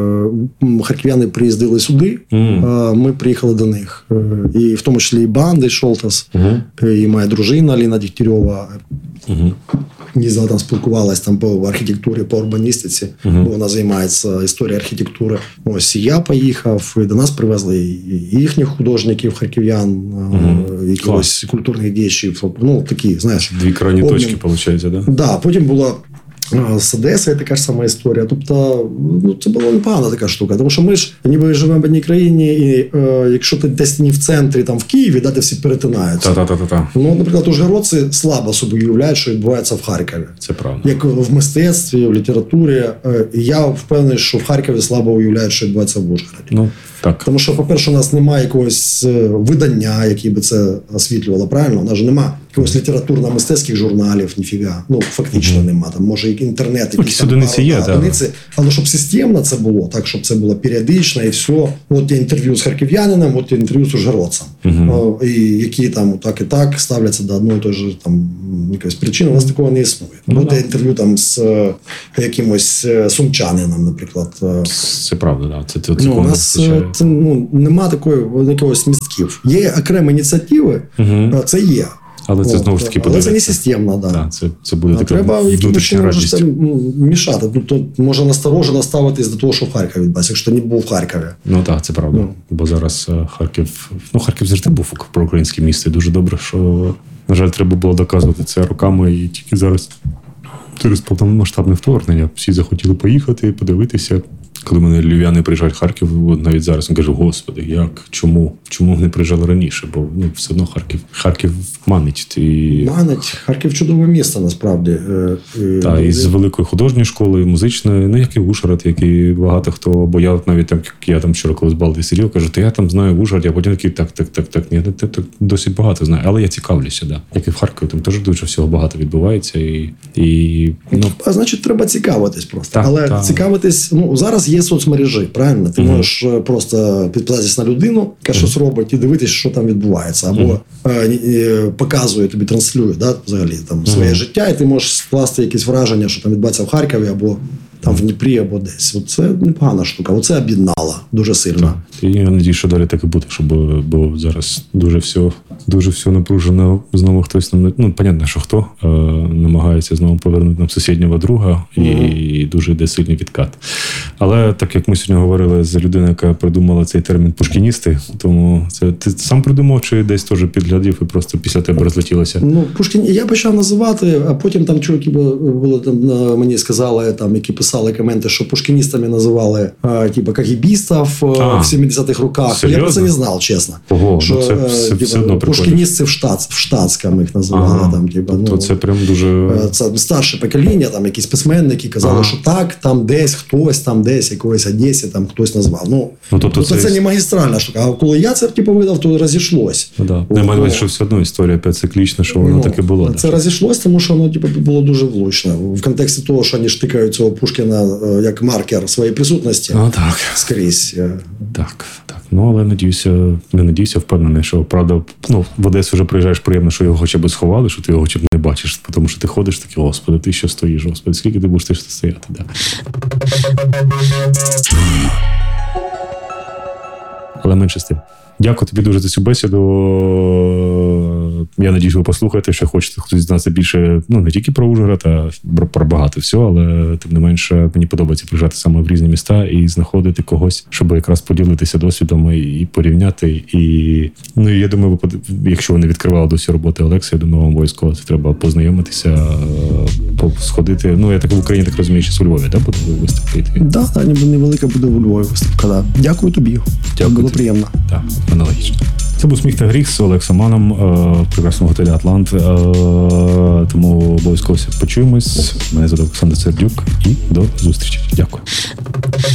м, харків'яни приїздили сюди, Мгм. а ми приїхали до них. Е, І в тому числі і банди Шолтас, Угу. і моя дружина Ліна Дігтярьова. Угу. Їздила там, спілкувалась там по архітектурі, по урбаністиці, Мгм. бо вона займається історією архітектури. Ось і я поїхав, і до нас привезли і їхніх художників, харків'ян, Мгм. е, якихось культурних діячів. Ну, такі, знаєш. Дві крайні Обмін. точки, виходить, да? Да, потім була е, з Одесою така ж сама історія. Тобто, ну, це була непогана така штука. Тому що ми ж ніби живемо в одній країні, і е, якщо ти десь не в центрі, там в Києві, да, де всі перетинаються. Та-та-та-та-та. Ну, наприклад, ужгородці слабо собі уявляють, що відбувається в Харкові. Це правда. Як в мистецтві, в літературі. Е, Я впевнений, що в Харкові слабо уявляють, що відбувається в Ужгороді. Ну, так. Тому що, по-перше, у нас немає якогось е, видання, яке би це освітлювало, правильно? У нас же немає якогось літературно-мистецьких журналів, ніфіга. Ну, фактично Мгм. нема. Там, може, і інтернет, Ну, якісь там одиниці пару, є, да, да. одиниці. Але щоб системно це було, так, щоб це було періодично і все. От є інтерв'ю з харків'янином, от є інтерв'ю з ужгородцем. Мгм. О, і які там так і так ставляться до одної і тої ж там якоїсь причини. У нас такого не існує. Ну, Буде да. інтерв'ю там з е, якимось е, сумчанином, наприклад. Е, Це правда, да. Це, це, це Ну, у нас е, це, ну, нема такої якогось містків. Є окремі ініціативи, Угу. е, це є. Але це От, знову ж таки але це не подивитися. системно, да. Да, це, це буде А така треба якимось внутрішня чином вже радість. це м, мішати. Тобто може насторожено ставитись до того, що в Харкові відбувається, якщо ти не був в Харкові. Ну так, це правда. Ну. Бо зараз е, Харків, ну Харків завжди був проукраїнське місто. І дуже добре, що, на жаль, треба було доказувати це роками, і тільки зараз через повномасштабне вторгнення всі захотіли поїхати, подивитися. Коли мене львів'яни приїжджають в Харків, от навіть зараз він каже: Господи, як? Чому? Чому не приїжджали раніше? Бо ну, все одно Харків, Харків манить. І... Манить. Харків чудове місто, насправді. Е, і- Та, і з великої художньої школи, і музичної, ну як і в Ужгород, як і багато хто. Бо я от навіть там, як я там вчора коли з Балди сидів, кажу, то я там знаю в Ужгороді, а потім такий, так, так, так, так, ні, ти так досить багато знаю. Але я цікавлюся, да. Як і в Харкові, там теж дуже всього багато відбувається. І, і ну, А значить, треба цікавитись просто. Так, Але так. цікавитись, ну зараз є соцмережі, правильно? Ти Мгм. можеш е, просто підписатись на людину, яка щось робить, і дивитись, що там відбувається. Або Мгм. е, е, показує тобі, транслює, да, взагалі там своє Мгм. життя, і ти можеш скласти якісь враження, що там відбувається в Харкові, або там в Дніпрі, або десь. Оце непогана штука. Оце об'єднало дуже сильно. і я надію, що далі так і буде, щоб бо зараз дуже все, дуже все напружено. Знову хтось нам, ну, понятно, що хто е, намагається знову повернути нам сусіднього друга, і, Мгм. і дуже йде сильний відкат. Але так як ми сьогодні говорили з людиною, яка придумала цей термін пушкіністи, тому це ти сам придумав чи десь теж підглядів і просто після тебе розлетілося? Ну, Пушкін, я почав називати, а потім там чуваки були, були там на- мені сказали, там, які писали. писали коменти, що пушкіністами називали е, типу кагібістів е, А, в сімдесятих роках. серйозно? Я про це не знав, чесно. Ого, що, ну це е, все, типу, все одно прикольно. пушкіністи в, штат, в штатському їх називали. Ага, Там, типу, то ну, це прям дуже... е, це старше покоління, там якісь письменники казали, Ага. що так, там десь хтось, там десь якоїсь Одесі, там хтось назвав. Ну, Ну, тобто тобто це... це- це не магістральна штука. А коли я це типу, видав, то розійшлось. Ну, да. О, Не маю на увазі, о. що все одно історія опять циклічна, що воно Ну, так і було. Це да. розійшлось, тому що воно типу, було дуже влучно. В контексті того, що вони штикають цього Пушкіна е, як маркер своєї присутності Ну, так. скрізь. е. Так, так. Ну, але надіюся, не надіюся, впевнений, що правда, ну, в Одесу вже приїжджаєш приємно, що його хоча б сховали, що ти його хоча б не бачиш, тому що ти ходиш такий, господи, ти що стоїш, господи, скільки ти будеш ти ще стояти, да. Але менше з тим. Дякую тобі дуже за цю бесіду. Я надіюсь, ви послухаєте, що хочете хтось дізнатися більше, ну, не тільки про Ужгород, а про багато всього, але тим не менше мені подобається приїжджати саме в різні міста і знаходити когось, щоб якраз поділитися досвідом і порівняти. І, ну, і я думаю, ви, якщо ви не відкривали досі роботи Олекса, я думаю, вам обов'язково це треба познайомитися, сходити. Ну, я так в Україні так розумію, що у Львові, да, буде виступити? Да, да, невелика буде у Львові виставка. Да. Дякую тобі. Дякую Було тобі. приємно. Так, аналогічно. Це був «Сміх та гріх» з Олексом Маном в прекрасному готелі «Атлант». Е, Тому обов'язково почуємось. Мене звати Олександр Сердюк і до зустрічі. Дякую.